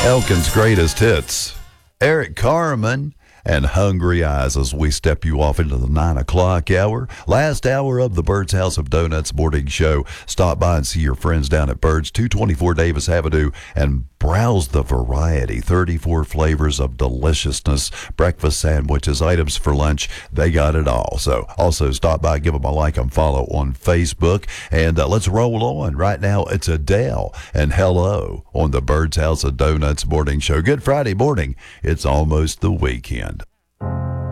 Elkin's greatest hits. Eric Carmen and Hungry Eyes as we step you off into the 9 o'clock hour. Last hour of the Bird's House of Donuts morning show. Stop by and see your friends down at Bird's, 224 Davis Avenue, and browse the variety. 34 flavors of deliciousness, breakfast sandwiches, items for lunch. They got it all. So also stop by, give them a like and follow on Facebook. And let's roll on. Right now, it's Adele and Hello on the Bird's House of Donuts morning show. Good Friday morning. It's almost the weekend.